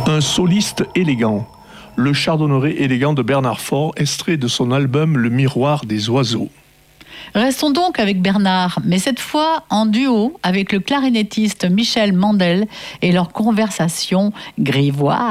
Un soliste élégant. Le chardonneret élégant de Bernard Faure, extrait de son album Le Miroir des oiseaux. Restons donc avec Bernard, mais cette fois en duo avec le clarinettiste Michel Mandel et leur conversation grivoise.